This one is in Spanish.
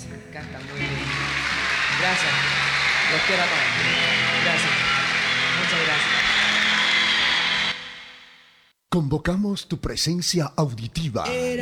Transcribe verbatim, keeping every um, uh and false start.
Canta muy bien. Gracias. Los quiero a todos. Gracias. Muchas gracias. Convocamos tu presencia auditiva.